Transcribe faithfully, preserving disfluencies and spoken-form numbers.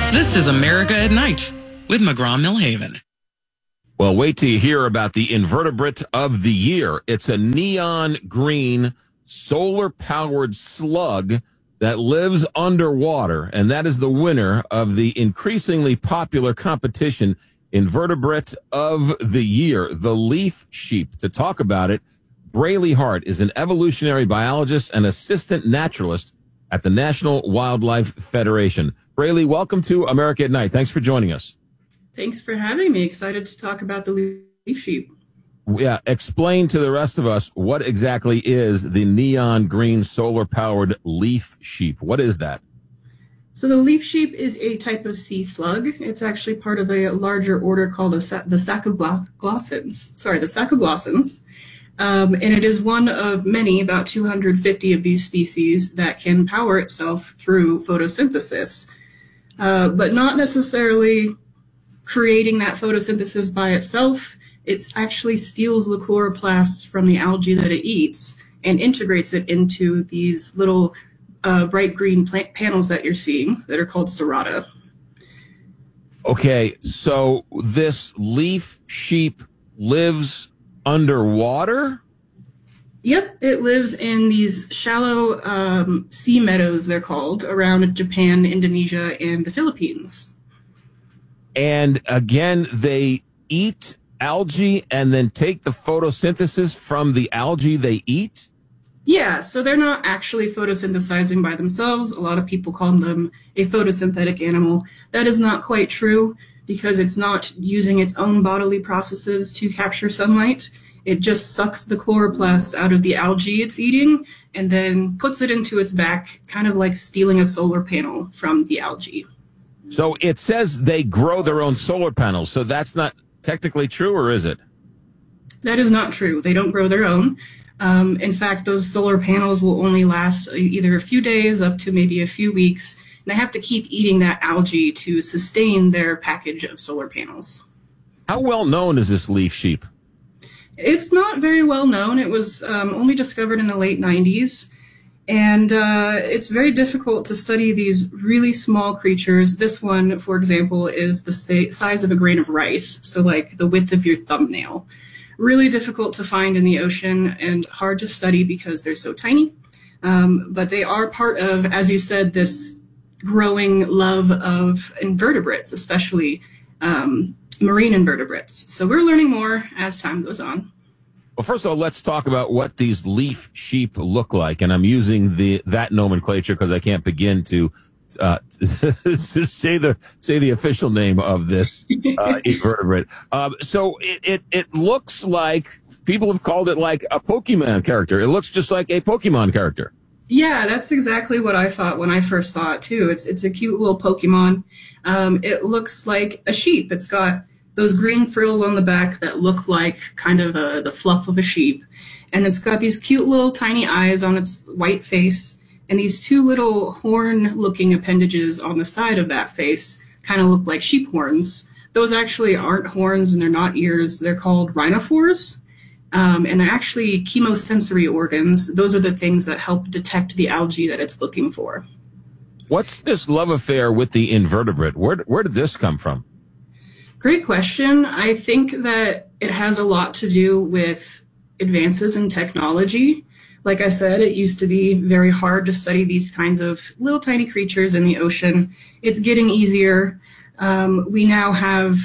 This is America at Night with McGraw-Millhaven. Well, wait till you hear about the invertebrate of the year. It's a neon green, solar-powered slug that lives underwater, and that is the winner of the increasingly popular competition, Invertebrate of the Year, the leaf sheep. To talk about it, Braley Hart is an evolutionary biologist and assistant naturalist at the National Wildlife Federation. Braley, welcome to America at Night. Thanks for joining us. Thanks for having me. Excited to talk about the leaf sheep. Yeah, explain to the rest of us what exactly is the neon green solar-powered leaf sheep. What is that? So the leaf sheep is a type of sea slug. It's actually part of a larger order called a, the Sacoglossans. Sorry, the Sacoglossans. Um, and it is one of many, about two hundred fifty of these species, that can power itself through photosynthesis, uh, but not necessarily creating that photosynthesis by itself. It actually steals the chloroplasts from the algae that it eats and integrates it into these little uh, bright green plant panels that you're seeing that are called serrata. Okay, so this leaf sheep lives underwater? Yep, it lives in these shallow um, sea meadows, they're called, around Japan, Indonesia, and the Philippines. And again, they eat algae and then take the photosynthesis from the algae they eat? Yeah, so they're not actually photosynthesizing by themselves. A lot of people call them a photosynthetic animal. That is not quite true because it's not using its own bodily processes to capture sunlight. It just sucks the chloroplasts out of the algae it's eating and then puts it into its back, kind of like stealing a solar panel from the algae. So it says they grow their own solar panels, so that's not technically true, or is it? That is not true. They don't grow their own. Um, in fact, those solar panels will only last either a few days up to maybe a few weeks. And they have to keep eating that algae to sustain their package of solar panels. How well known is this leaf sheep? It's not very well known. It was um, only discovered in the late nineties. And uh, it's very difficult to study these really small creatures. This one, for example, is the sa- size of a grain of rice, so like the width of your thumbnail. Really difficult to find in the ocean and hard to study because they're so tiny. Um, but they are part of, as you said, this growing love of invertebrates, especially um, marine invertebrates. So we're learning more as time goes on. Well, first of all, let's talk about what these leaf sheep look like. And I'm using the that nomenclature because I can't begin to uh, say the say the official name of this uh, invertebrate. Um, so it, it it looks like people have called it like a Pokemon character. It looks just like a Pokemon character. Yeah, that's exactly what I thought when I first saw it too. It's it's a cute little Pokemon. Um, it looks like a sheep. It's got those green frills on the back that look like kind of a, the fluff of a sheep. And it's got these cute little tiny eyes on its white face and these two little horn-looking appendages on the side of that face kind of look like sheep horns. Those actually aren't horns and they're not ears. They're called rhinophores. Um, and they're actually chemosensory organs. Those are the things that help detect the algae that it's looking for. What's this love affair with the invertebrate? Where, where did this come from? Great question. I think that it has a lot to do with advances in technology. Like I said, it used to be very hard to study these kinds of little tiny creatures in the ocean. It's getting easier. Um, we now have